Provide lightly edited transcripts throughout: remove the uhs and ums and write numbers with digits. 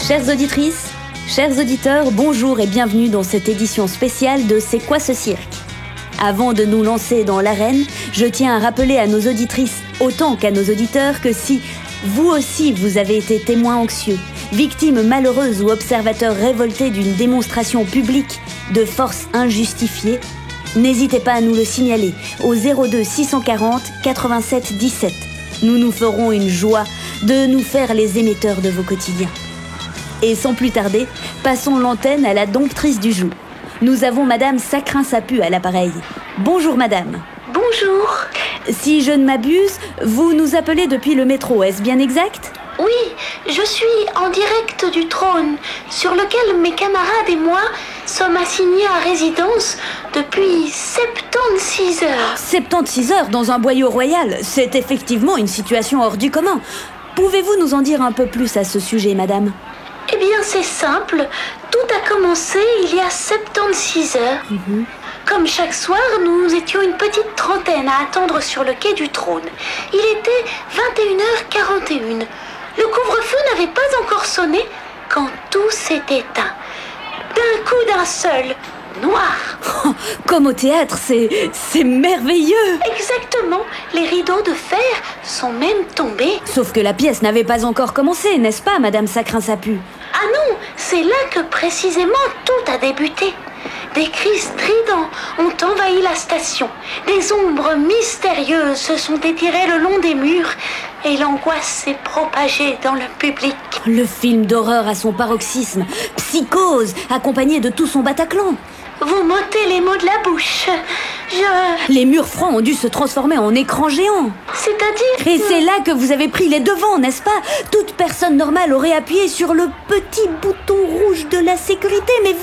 Chères auditrices, chers auditeurs, bonjour et bienvenue dans cette édition spéciale de C'est quoi ce cirque ? Avant de nous lancer dans l'arène, je tiens à rappeler à nos auditrices autant qu'à nos auditeurs que si vous aussi vous avez été témoin anxieux, victime malheureuse ou observateur révolté d'une démonstration publique de force injustifiée, n'hésitez pas à nous le signaler au 02 640 87 17. Nous nous ferons une joie de nous faire les émetteurs de vos quotidiens. Et sans plus tarder, passons l'antenne à la domptrice du jour. Nous avons Madame Sacrin-Sapu à l'appareil. Bonjour Madame. Bonjour. Si je ne m'abuse, vous nous appelez depuis le métro, est-ce bien exact ? Oui, je suis en direct du trône, sur lequel mes camarades et moi sommes assignés à résidence depuis 76 heures. 76 heures dans un boyau royal, c'est effectivement une situation hors du commun. Pouvez-vous nous en dire un peu plus à ce sujet, madame ? Eh bien, c'est simple. Tout a commencé il y a 76 heures. Comme chaque soir, nous étions une petite trentaine à attendre sur le quai du trône. Il était 21h41. Le couvre-feu n'avait pas encore sonné quand tout s'est éteint. D'un coup d'un seul, noir. Oh, comme au théâtre, c'est merveilleux. Exactement, les rideaux de fer sont même tombés. Sauf que la pièce n'avait pas encore commencé, n'est-ce pas, Madame Sacrin-Sapu ? Ah non, c'est là que précisément tout a débuté. Des cris stridents ont envahi la station. Des ombres mystérieuses se sont étirées le long des murs et l'angoisse s'est propagée dans le public. Le film d'horreur à son paroxysme, Psychose, accompagné de tout son Bataclan. Vous m'ôtez les mots de la bouche. Les murs francs ont dû se transformer en écran géant. C'est-à-dire Et c'est là que vous avez pris les devants, n'est-ce pas ? Toute personne normale aurait appuyé sur le petit bouton rouge de la sécurité, mais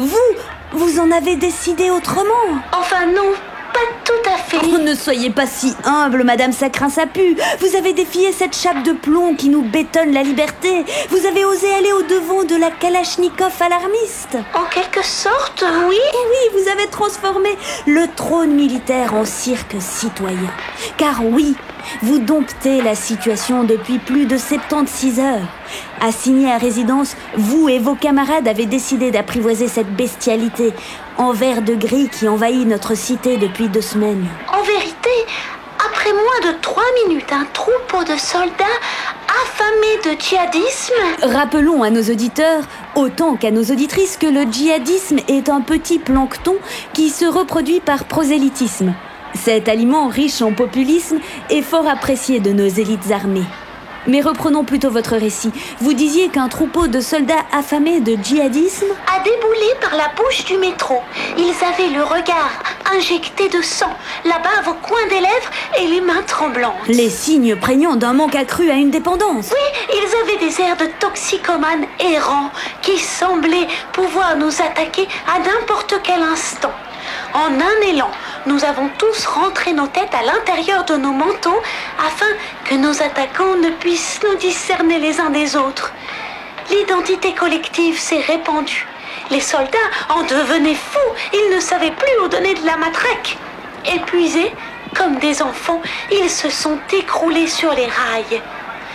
vous en avez décidé autrement. Enfin non, pas tout à fait. Oh, ne soyez pas si humble, Madame Sacrin-Sapu. Vous avez défié cette chape de plomb qui nous bétonne la liberté. Vous avez osé aller au-devant de la Kalachnikov alarmiste. En quelque sorte, oui. Oui, vous avez transformé le trône militaire en cirque citoyen. Car oui, vous domptez la situation depuis plus de 76 heures. Assignés à résidence, vous et vos camarades avez décidé d'apprivoiser cette bestialité en vert de gris qui envahit notre cité depuis 2 semaines. En vérité, après moins de 3 minutes, un troupeau de soldats affamés de djihadisme... Rappelons à nos auditeurs, autant qu'à nos auditrices, que le djihadisme est un petit plancton qui se reproduit par prosélytisme. Cet aliment riche en populisme est fort apprécié de nos élites armées. Mais reprenons plutôt votre récit. Vous disiez qu'un troupeau de soldats affamés de djihadisme a déboulé par la bouche du métro. Ils avaient le regard injecté de sang, la bave au coin des lèvres et les mains tremblantes. Les signes prégnants d'un manque accru à une dépendance. Oui, ils avaient des airs de toxicomanes errants qui semblaient pouvoir nous attaquer à n'importe quel instant. En un élan, nous avons tous rentré nos têtes à l'intérieur de nos manteaux afin que nos attaquants ne puissent nous discerner les uns des autres. L'identité collective s'est répandue. Les soldats en devenaient fous. Ils ne savaient plus où donner de la matraque. Épuisés, comme des enfants, ils se sont écroulés sur les rails.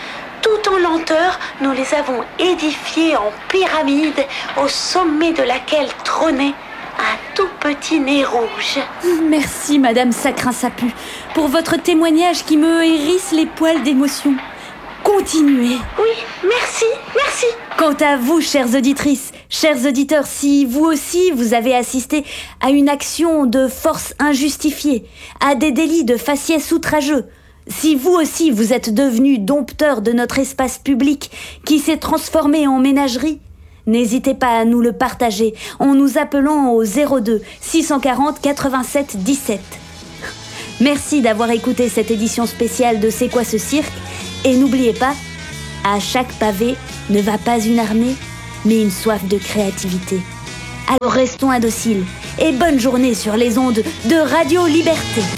Tout en lenteur, nous les avons édifiés en pyramide au sommet de laquelle trônait un tout petit nez rouge. Merci, Madame Sacrin-Sapu, pour votre témoignage qui me hérisse les poils d'émotion. Continuez. Oui, merci. Quant à vous, chères auditrices, chers auditeurs, si vous aussi vous avez assisté à une action de force injustifiée, à des délits de faciès outrageux, si vous aussi vous êtes devenus dompteurs de notre espace public qui s'est transformé en ménagerie, n'hésitez pas à nous le partager en nous appelant au 02 640 87 17. Merci d'avoir écouté cette édition spéciale de C'est quoi ce cirque ? Et n'oubliez pas, à chaque pavé ne va pas une armée, mais une soif de créativité. Alors restons indociles et bonne journée sur les ondes de Radio Liberté.